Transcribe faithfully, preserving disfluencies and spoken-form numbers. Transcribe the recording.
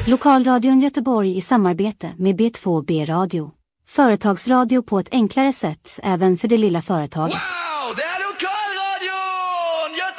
Lokalradion Göteborg i samarbete med B två B Radio. Företagsradio på ett enklare sätt även för det lilla företaget.